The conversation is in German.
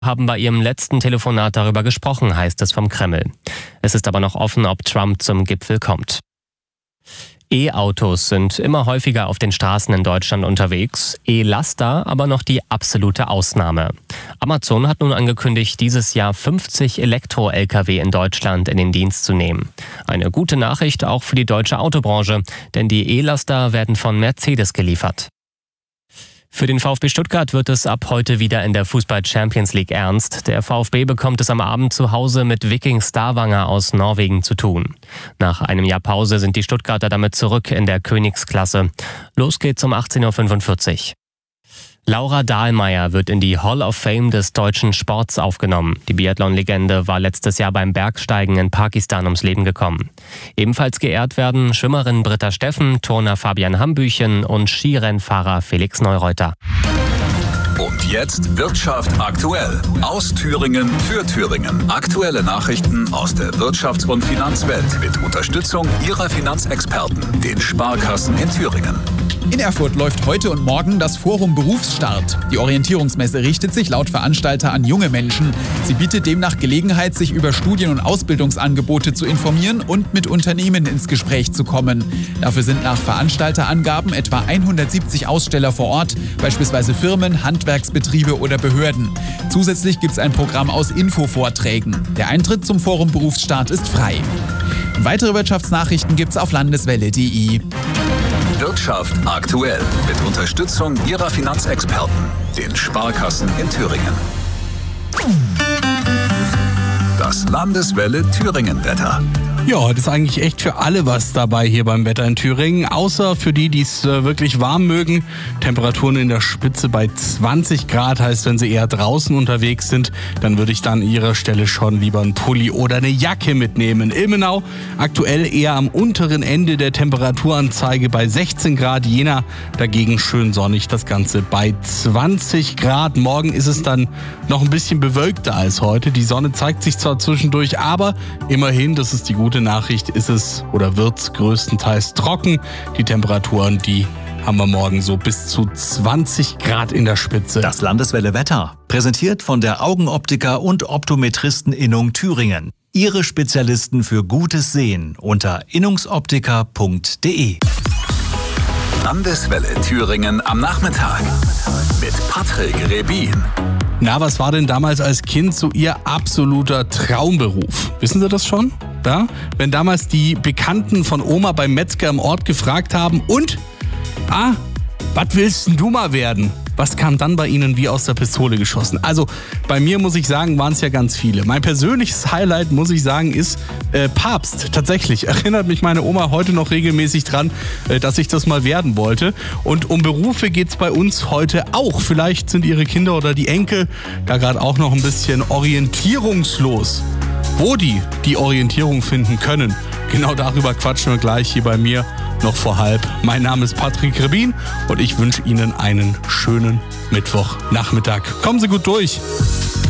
haben bei ihrem letzten Telefonat darüber gesprochen, heißt es vom Kreml. Es ist aber noch offen, ob Trump zum Gipfel kommt. E-Autos sind immer häufiger auf den Straßen in Deutschland unterwegs, E-Laster aber noch die absolute Ausnahme. Amazon hat nun angekündigt, dieses Jahr 50 Elektro-Lkw in Deutschland in den Dienst zu nehmen. Eine gute Nachricht auch für die deutsche Autobranche, denn die E-Laster werden von Mercedes geliefert. Für den VfB Stuttgart wird es ab heute wieder in der Fußball-Champions League ernst. Der VfB bekommt es am Abend zu Hause mit Viking Stavanger aus Norwegen zu tun. Nach einem Jahr Pause sind die Stuttgarter damit zurück in der Königsklasse. Los geht's um 18.45 Uhr. Laura Dahlmeier wird in die Hall of Fame des deutschen Sports aufgenommen. Die Biathlon-Legende war letztes Jahr beim Bergsteigen in Pakistan ums Leben gekommen. Ebenfalls geehrt werden Schwimmerin Britta Steffen, Turner Fabian Hambüchen und Skirennfahrer Felix Neureuter. Und jetzt Wirtschaft aktuell. Aus Thüringen für Thüringen. Aktuelle Nachrichten aus der Wirtschafts- und Finanzwelt mit Unterstützung Ihrer Finanzexperten, den Sparkassen in Thüringen. In Erfurt läuft heute und morgen das Forum Berufsstart. Die Orientierungsmesse richtet sich laut Veranstalter an junge Menschen. Sie bietet demnach Gelegenheit, sich über Studien- und Ausbildungsangebote zu informieren und mit Unternehmen ins Gespräch zu kommen. Dafür sind nach Veranstalterangaben etwa 170 Aussteller vor Ort, beispielsweise Firmen, Handwerksbetriebe oder Behörden. Zusätzlich gibt es ein Programm aus Infovorträgen. Der Eintritt zum Forum Berufsstart ist frei. Weitere Wirtschaftsnachrichten gibt's auf landeswelle.de. Wirtschaft aktuell mit Unterstützung Ihrer Finanzexperten, den Sparkassen in Thüringen. Das Landeswelle Thüringen-Wetter. Ja, heute ist eigentlich echt für alle was dabei hier beim Wetter in Thüringen, außer für die, die es wirklich warm mögen. Temperaturen in der Spitze bei 20 Grad, heißt, wenn Sie eher draußen unterwegs sind, dann würde ich dann an Ihrer Stelle schon lieber einen Pulli oder eine Jacke mitnehmen. Ilmenau aktuell eher am unteren Ende der Temperaturanzeige bei 16 Grad, Jena dagegen schön sonnig, das Ganze bei 20 Grad. Morgen ist es dann noch ein bisschen bewölkter als heute. Die Sonne zeigt sich zwar zwischendurch, aber immerhin, das ist die gute Nachricht, ist es oder wird es größtenteils trocken. Die Temperaturen, die haben wir morgen so bis zu 20 Grad in der Spitze. Das Landeswelle Wetter, präsentiert von der Augenoptiker und Optometristeninnung Thüringen. Ihre Spezialisten für gutes Sehen unter innungsoptiker.de. Landeswelle Thüringen am Nachmittag mit Patrick Rebin. Na, was war denn damals als Kind so Ihr absoluter Traumberuf? Wissen Sie das schon? Ja? Wenn damals die Bekannten von Oma beim Metzger im Ort gefragt haben, und? Was willst denn du mal werden? Was kam dann bei Ihnen wie aus der Pistole geschossen? Also bei mir, muss ich sagen, waren es ja ganz viele. Mein persönliches Highlight, muss ich sagen, ist Papst. Tatsächlich erinnert mich meine Oma heute noch regelmäßig dran, dass ich das mal werden wollte. Und um Berufe geht es bei uns heute auch. Vielleicht sind Ihre Kinder oder die Enkel da gerade auch noch ein bisschen orientierungslos. Wo die Orientierung finden können, genau darüber quatschen wir gleich hier bei mir noch vor halb. Mein Name ist Patrick Rebin und ich wünsche Ihnen einen schönen Mittwochnachmittag. Kommen Sie gut durch.